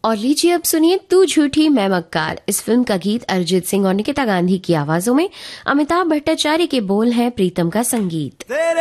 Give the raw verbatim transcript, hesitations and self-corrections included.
और लीजिए अब सुनिए तू झूठी मैं मक्कार। इस फिल्म का गीत अरिजीत सिंह और निकिता गांधी की आवाजों में, अमिताभ भट्टाचार्य के बोल हैं, प्रीतम का संगीत।